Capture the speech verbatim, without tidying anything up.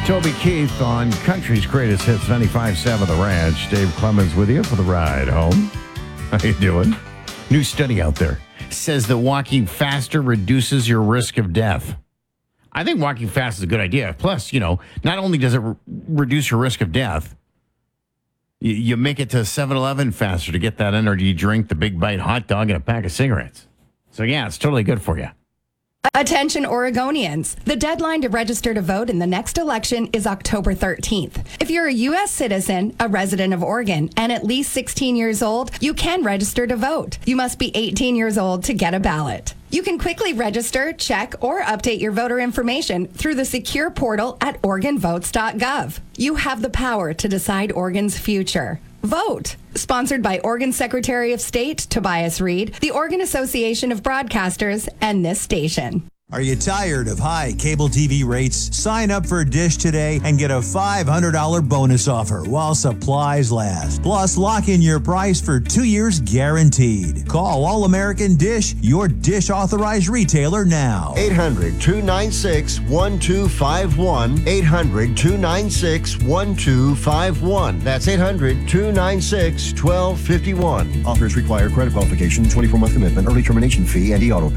Toby Keith on Country's Greatest Hits, ninety-five point seven The Ranch. Dave Clemens with you for the ride home. How you doing? New study out there says that walking faster reduces your risk of death. I think walking fast is a good idea. Plus, you know, not only does it re- reduce your risk of death, you, you make it to seven eleven faster to get that energy drink, the big bite hot dog, and a pack of cigarettes. So, yeah, it's totally good for you. Attention Oregonians. The deadline to register to vote in the next election is October thirteenth. If you're a U S citizen, a resident of Oregon, and at least sixteen years old, you can register to vote. You must be eighteen years old to get a ballot. You can quickly register, check, or update your voter information through the secure portal at oregon votes dot gov. You have the power to decide Oregon's future. Vote. Sponsored by Oregon Secretary of State Tobias Read, the Oregon Association of Broadcasters, and this station. Are you tired of high cable T V rates? Sign up for Dish today and get a five hundred dollars bonus offer while supplies last. Plus, lock in your price for two years guaranteed. Call All American Dish, your Dish authorized retailer now. eight hundred, two nine six, one two five one. eight hundred, two nine six, one two five one. That's eight hundred, two nine six, one two five one. Offers require credit qualification, twenty-four month commitment, early termination fee, and e-auto